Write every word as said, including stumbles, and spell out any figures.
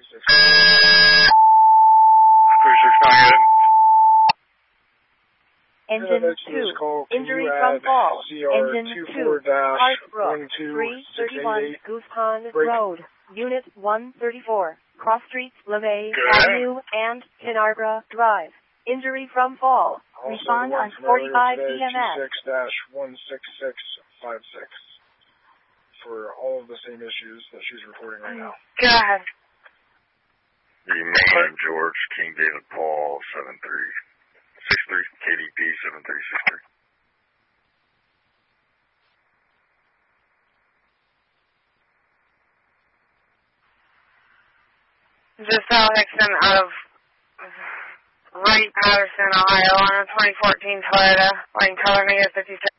thirty-six nine. Engine two, injury from fall. Engine two, Park Brook, three thirty-one Goose Pond Road, Unit one thirty-four, Cross Streets, LeMay Avenue, and Tinarbra Drive. Injury from fall. Respond on forty-five E M S. two six one six six five six for all of the same issues that she's reporting right now. God. The man, George, King David Paul, seven three six three, K D P seven three six three. Just Al Hickson out of Wright Patterson, Ohio, on a twenty fourteen Toyota, line color negative fifty-six.